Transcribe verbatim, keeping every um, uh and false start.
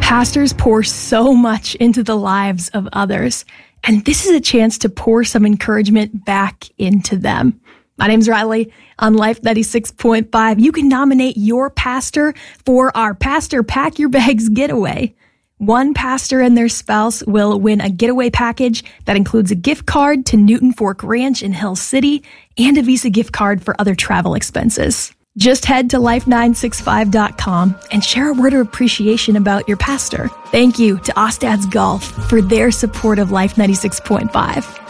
Pastors pour so much into the lives of others, and this is a chance to pour some encouragement back into them. My name's Riley. On Life ninety-six point five, you can nominate your pastor for our Pastor Pack Your Bags getaway. One pastor and their spouse will win a getaway package that includes a gift card to Newton Fork Ranch in Hill City and a Visa gift card for other travel expenses. Just head to life nine six five dot com and share a word of appreciation about your pastor. Thank you to Ostads Golf for their support of Life ninety-six point five.